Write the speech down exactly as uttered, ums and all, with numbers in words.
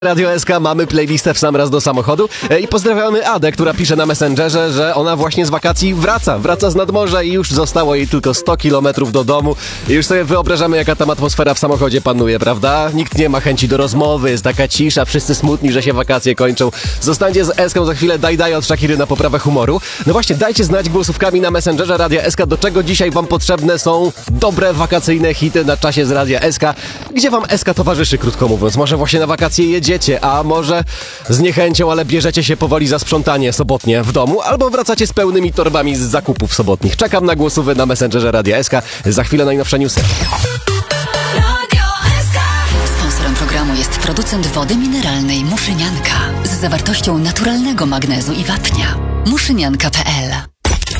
Radio S K, mamy playlistę w sam raz do samochodu i pozdrawiamy Adę, która pisze na Messengerze, że ona właśnie z wakacji wraca, wraca z nadmorza i już zostało jej tylko sto kilometrów do domu. I już sobie wyobrażamy, jaka tam atmosfera w samochodzie panuje, prawda? Nikt nie ma chęci do rozmowy, jest taka cisza, wszyscy smutni, że się wakacje kończą. Zostańcie z S K za chwilę, daj daj od Shakiry na poprawę humoru. No właśnie, dajcie znać głosówkami na Messengerze Radia S K, do czego dzisiaj wam potrzebne są dobre wakacyjne hity na czasie z Radia S K. Gdzie wam S K towarzyszy, krótko mówiąc? Może właśnie na wakacje jedziecie, a może z niechęcią, ale bierzecie się powoli za sprzątanie sobotnie w domu, albo wracacie z pełnymi torbami z zakupów sobotnich. Czekam na głosówy na Messengerze Radia S K. Za chwilę najnowsze newsy. Sponsorem programu jest producent wody mineralnej Muszynianka z zawartością naturalnego magnezu i wapnia. muszynianka kropka pe el